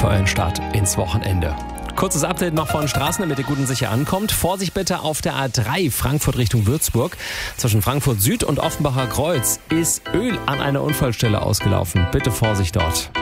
für euren Start ins Wochenende. Kurzes Update noch von Straßen, damit ihr gut und sicher ankommt. Vorsicht bitte auf der A3 Frankfurt Richtung Würzburg. Zwischen Frankfurt Süd und Offenbacher Kreuz ist Öl an einer Unfallstelle ausgelaufen. Bitte Vorsicht dort.